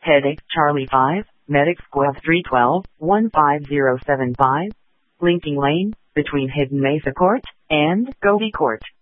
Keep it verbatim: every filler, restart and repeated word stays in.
Headache Charlie five, Medic Squad three twelve, one five zero seven five, Linking Lane, between Hidden Mesa Court and Gobi Court.